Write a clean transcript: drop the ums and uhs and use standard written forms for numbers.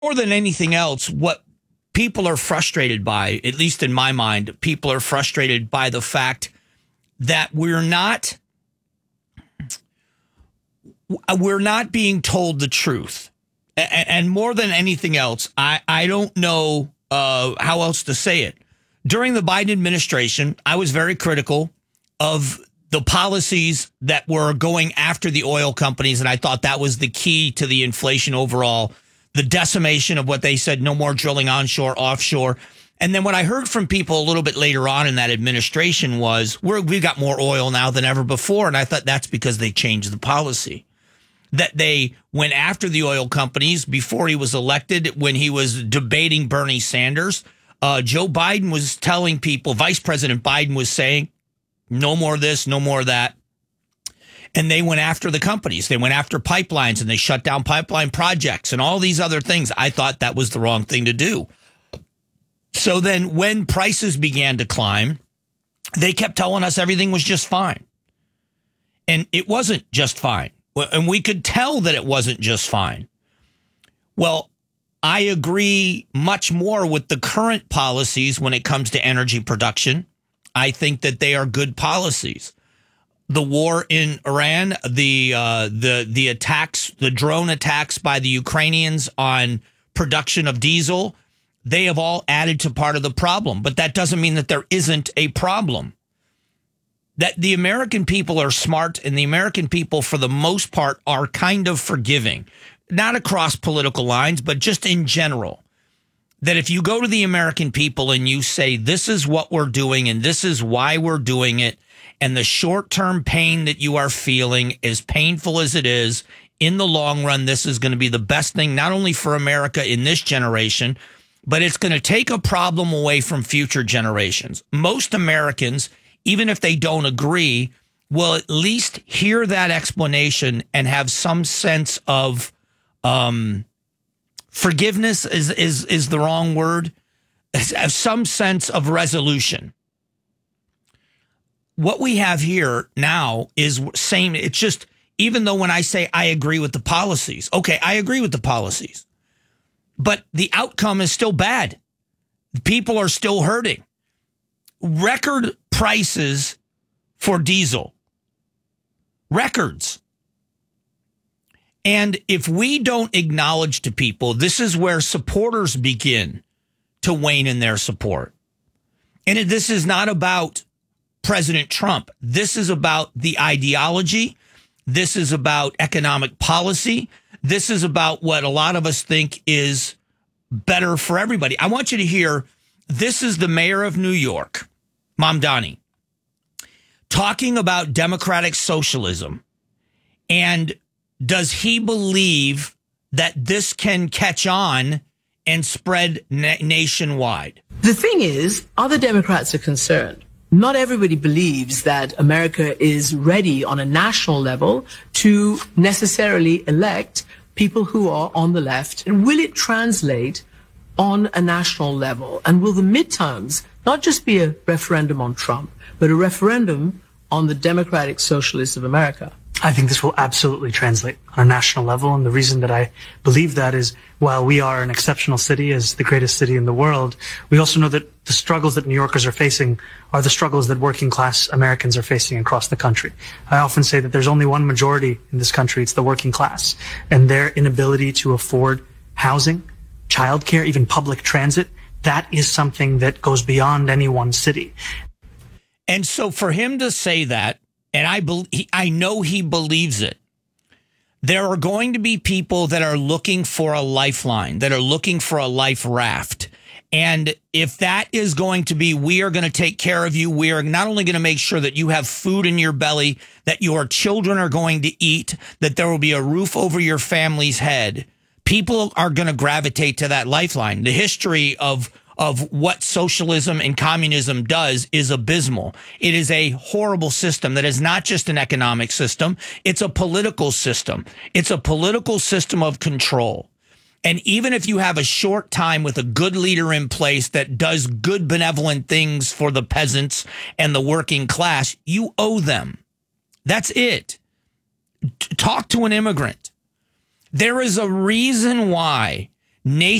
more than anything else, what people are frustrated by, at least in my mind, people are frustrated by the fact that we're not being told the truth. And more than anything else, I don't know how else to say it. During the Biden administration, I was very critical of the policies that were going after the oil companies, and I thought that was the key to the inflation overall, the decimation of what they said, no more drilling onshore, offshore. And then what I heard from people a little bit later on in that administration was, we've got more oil now than ever before, and I thought that's because they changed the policy. That they went after the oil companies before he was elected. When he was debating Bernie Sanders, Joe Biden was telling people, Vice President Biden was saying, no more of this, no more of that. And they went after the companies. They went after pipelines and they shut down pipeline projects and all these other things. I thought that was the wrong thing to do. So then when prices began to climb, they kept telling us everything was just fine. And it wasn't just fine. And we could tell that it wasn't just fine. Well, I agree much more with the current policies when it comes to energy production. I think that they are good policies. The war in Iran, the attacks, the drone attacks by the Ukrainians on production of diesel, they have all added to part of the problem. But that doesn't mean that there isn't a problem. That the American people are smart, and the American people, for the most part, are kind of forgiving. Not across political lines, but just in general. That if you go to the American people and you say, this is what we're doing and this is why we're doing it, and the short-term pain that you are feeling, as painful as it is, in the long run, this is going to be the best thing, not only for America in this generation, but it's going to take a problem away from future generations. Most Americans, even if they don't agree, will at least hear that explanation and have some sense of forgiveness is the wrong word, have some sense of resolution. What we have here now is same. It's just, even though when I say I agree with the policies, okay, I agree with the policies, but the outcome is still bad. People are still hurting. Record prices for diesel. Records. And if we don't acknowledge to people, this is where supporters begin to wane in their support. And this is not about President Trump. This is about the ideology. This is about economic policy. This is about what a lot of us think is better for everybody. I want you to hear, this is the mayor of New York, Mamdani, talking about democratic socialism. And does he believe that this can catch on and spread nationwide? The thing is, other Democrats are concerned. Not everybody believes that America is ready on a national level to necessarily elect people who are on the left. And will it translate on a national level? And will the midterms not just be a referendum on Trump, but a referendum on the democratic socialists of America? I think this will absolutely translate on a national level. And the reason that I believe that is, while we are an exceptional city as the greatest city in the world, we also know that the struggles that New Yorkers are facing are the struggles that working class Americans are facing across the country. I often say that there's only one majority in this country. It's the working class, and their inability to afford housing, childcare, even public transit. That is something that goes beyond any one city. And so for him to say that, and I know he believes it, there are going to be people that are looking for a lifeline, that are looking for a life raft. And if that is going to be, we are going to take care of you, we are not only going to make sure that you have food in your belly, that your children are going to eat, that there will be a roof over your family's head, people are going to gravitate to that lifeline. The history of what socialism and communism does is abysmal. It is a horrible system that is not just an economic system. It's a political system. It's a political system of control. And even if you have a short time with a good leader in place that does good benevolent things for the peasants and the working class, you owe them. That's it. Talk to an immigrant. There is a reason why nation